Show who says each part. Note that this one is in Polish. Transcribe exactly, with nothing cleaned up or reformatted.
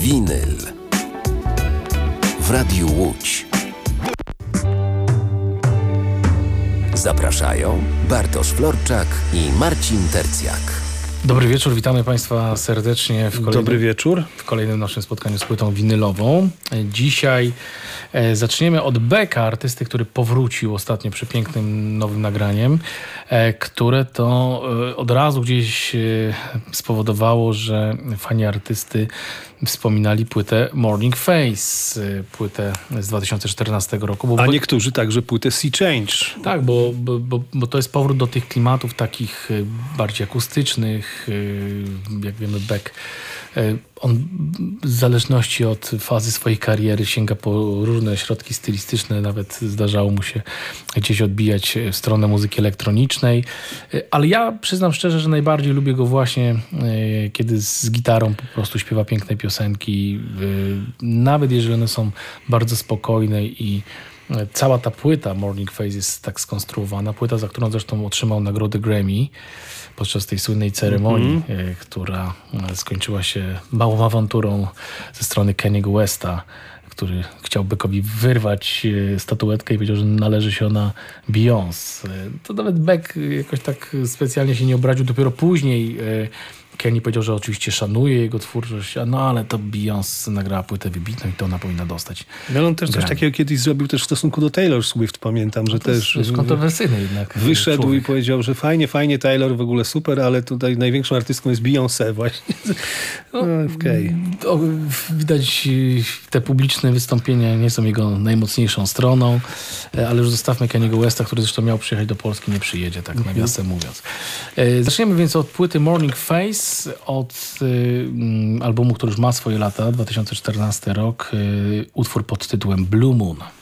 Speaker 1: Winyl w Radiu Łódź. Zapraszają Bartosz Florczak i Marcin Tercjak.
Speaker 2: Dobry wieczór, witamy Państwa serdecznie w kolejnym,
Speaker 3: Dobry wieczór.
Speaker 2: w kolejnym naszym spotkaniu z płytą winylową. Dzisiaj e, zaczniemy od Becka, artysty, który powrócił ostatnio przepięknym nowym nagraniem, e, które to e, od razu gdzieś e, spowodowało, że fani artysty wspominali płytę Morning Face, e, płytę z dwa tysiące czternastego roku. Bo
Speaker 3: A niektórzy także płytę Sea Change.
Speaker 2: Tak, bo, bo, bo, bo to jest powrót do tych klimatów takich bardziej akustycznych. Jak wiemy, Beck, on w zależności od fazy swojej kariery sięga po różne środki stylistyczne. Nawet zdarzało mu się gdzieś odbijać w stronę muzyki elektronicznej. Ale ja przyznam szczerze, że najbardziej lubię go właśnie, kiedy z gitarą po prostu śpiewa piękne piosenki. Nawet jeżeli one są bardzo spokojne i cała ta płyta Morning Face jest tak skonstruowana. Płyta, za którą zresztą otrzymał nagrodę Grammy podczas tej słynnej ceremonii, mm-hmm. która skończyła się małą awanturą ze strony Kany'ego Westa, który chciał Beckowi wyrwać statuetkę i powiedział, że należy się ona Beyoncé. To nawet Beck jakoś tak specjalnie się nie obraził. Dopiero później Kenny powiedział, że oczywiście szanuje jego twórczość, no ale to Beyoncé nagrała płytę wybitną i to ona powinna dostać.
Speaker 3: No on też coś
Speaker 2: Grammy.
Speaker 3: Takiego kiedyś zrobił też w stosunku do Taylor Swift, pamiętam, że
Speaker 2: No to
Speaker 3: też...
Speaker 2: jest kontrowersyjny jednak
Speaker 3: Wyszedł
Speaker 2: człowiek.
Speaker 3: i powiedział, że fajnie, fajnie, Taylor w ogóle super, ale tutaj największą artystką jest Beyoncé właśnie. No, okej.
Speaker 2: To widać, te publiczne wystąpienia nie są jego najmocniejszą stroną, ale już zostawmy Kany'ego Westa, który zresztą miał przyjechać do Polski, nie przyjedzie, tak nawiasem mówiąc. Zaczniemy więc od płyty Morning Face, od y, albumu, który już ma swoje lata, dwa tysiące czternasty rok, y, utwór pod tytułem Blue Moon.